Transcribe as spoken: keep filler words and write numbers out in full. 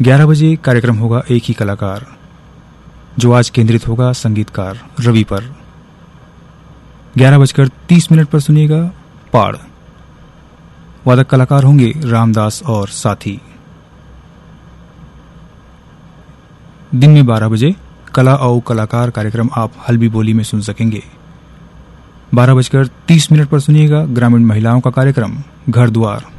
ग्यारह बजे कार्यक्रम होगा एक ही कलाकार, जो आज केंद्रित होगा संगीतकार रवि पर। ग्यारह बजकर तीस मिनट पर सुनिएगा पाड़, वादक कलाकार होंगे रामदास और साथी। दिन में बारह बजे कला और कलाकार कार्यक्रम आप हल्बी बोली में सुन सकेंगे। बारह बजकर तीस मिनट पर सुनिएगा ग्रामीण महिलाओं का कार्यक्रम घर द्वार।